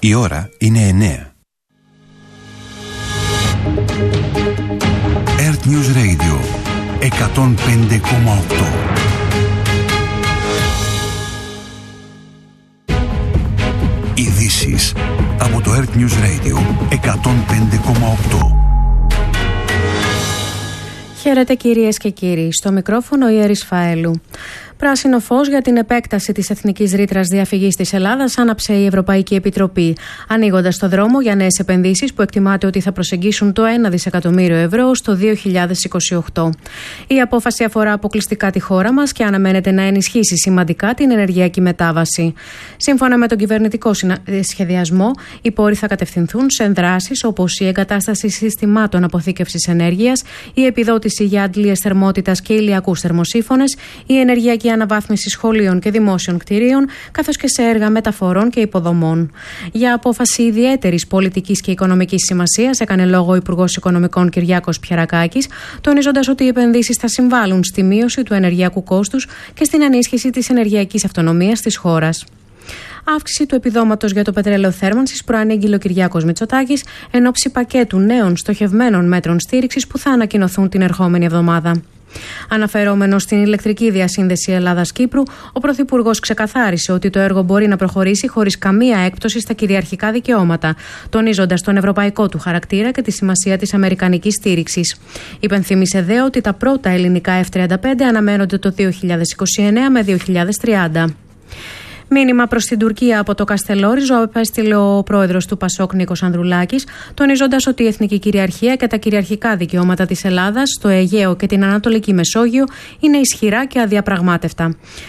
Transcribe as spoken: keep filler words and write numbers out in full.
Η ώρα είναι εννέα. Earth News Radio εκατόν πέντε κόμμα οκτώ. Ειδήσεις από το Earth News Radio εκατόν πέντε κόμμα οκτώ. Χαίρετε κυρίες και κύριοι. Στο μικρόφωνο η Ερής Φαέλου. Πράσινο φως για την επέκταση της εθνικής ρήτρας διαφυγής της Ελλάδας άναψε η Ευρωπαϊκή Επιτροπή, ανοίγοντας το δρόμο για νέες επενδύσεις που εκτιμάται ότι θα προσεγγίσουν το ένα δισεκατομμύριο ευρώ στο δύο χιλιάδες είκοσι οκτώ. Η απόφαση αφορά αποκλειστικά τη χώρα μας και αναμένεται να ενισχύσει σημαντικά την ενεργειακή μετάβαση. Σύμφωνα με τον κυβερνητικό σχεδιασμό, οι πόροι θα κατευθυνθούν σε δράσεις όπως η εγκατάσταση συστημάτων αποθήκευσης ενέργειας, η επιδότηση για αντλίες θερμότητας και ηλιακούς θερμοσύφωνες, η ενεργειακή αναβάθμιση σχολείων και δημόσιων κτηρίων, καθώς και σε έργα μεταφορών και υποδομών. Για απόφαση ιδιαίτερης πολιτικής και οικονομικής σημασίας έκανε λόγο ο Υπουργός Οικονομικών Κυριάκος Πιερακάκης, τονίζοντας ότι οι επενδύσεις θα συμβάλλουν στη μείωση του ενεργειακού κόστους και στην ενίσχυση της ενεργειακής αυτονομίας της χώρας. Αύξηση του επιδόματος για το πετρέλαιο θέρμανσης προανήγγειλε ο Κυριάκος Μητσοτάκης εν ώψη πακέτου νέων στοχευμένων μέτρων στήριξης που θα ανακοινωθούν την ερχόμενη εβδομάδα. Αναφερόμενος στην ηλεκτρική διασύνδεση Ελλάδας-Κύπρου, ο Πρωθυπουργός ξεκαθάρισε ότι το έργο μπορεί να προχωρήσει χωρίς καμία έκπτωση στα κυριαρχικά δικαιώματα, τονίζοντας τον ευρωπαϊκό του χαρακτήρα και τη σημασία της αμερικανικής στήριξης. Υπενθύμησε δε ότι τα πρώτα ελληνικά εφ τριάντα πέντε αναμένονται το δύο χιλιάδες είκοσι εννέα με δύο χιλιάδες τριάντα. Μήνυμα προς την Τουρκία από το Καστελόριζο απέστειλε ο πρόεδρος του Πασόκ Νίκος Ανδρουλάκης, τονίζοντας ότι η εθνική κυριαρχία και τα κυριαρχικά δικαιώματα της Ελλάδας στο Αιγαίο και την Ανατολική Μεσόγειο είναι ισχυρά και αδιαπραγμάτευτα.